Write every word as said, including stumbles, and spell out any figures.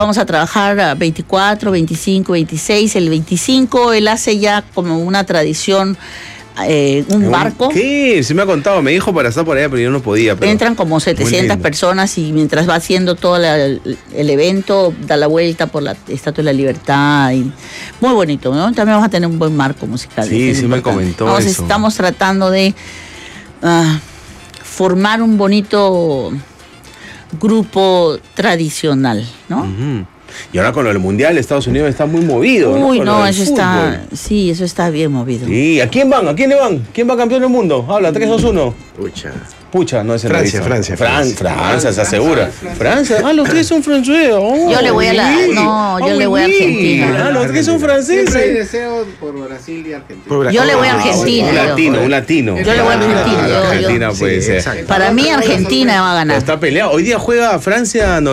Vamos a trabajar veinticuatro, veinticinco, veintiséis. El veinticinco él hace ya como una tradición, eh, un barco. ¿Qué? Se me ha contado, me dijo para estar por allá, pero yo no podía. Pero entran como setecientas personas y mientras va haciendo todo la, el, el evento, da la vuelta por la Estatua de la Libertad. Y muy bonito, ¿no? También vamos a tener un buen marco musical. Sí, sí me comentó Vamos, eso. Estamos tratando de uh, formar un bonito grupo tradicional, ¿no? Uh-huh. Y ahora con lo del Mundial, Estados Unidos está muy movido. Uy, no, no, eso fútbol. está, sí, eso está bien movido. Sí, ¿a quién van? ¿A quién le van? ¿Quién va campeón del mundo? Habla, tres, dos, uno. Pucha. Pucha, no es en Francia, Francia, Fran, Francia. Francia, se asegura. Francia, ah, los tres son franceses. Oh, Yo le voy a la, oui. no, yo oh, le voy a oui. Argentina. Ah, los tres son Siempre hay franceses. deseo por Brasil y Argentina. Por Yo le voy a Ah, Argentina. Un yo. latino, un latino. Yo le voy a Argentina, Claro, yo- yo- Argentina puede Sí, ser. exacto. Para mí Argentina va a ganar. Está peleado. Hoy día juega Francia.